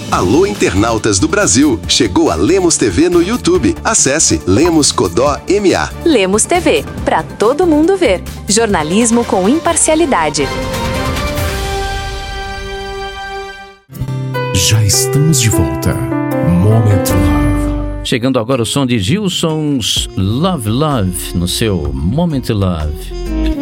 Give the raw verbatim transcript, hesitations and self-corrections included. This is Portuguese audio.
Alô, internautas do Brasil! Chegou a Lemos T V no YouTube. Acesse Lemos Codó M A. Lemos T V, para todo mundo ver. Jornalismo com imparcialidade. Já estamos de volta. Moment Love. Chegando agora o som de Gilson's Love Love no seu Moment Love.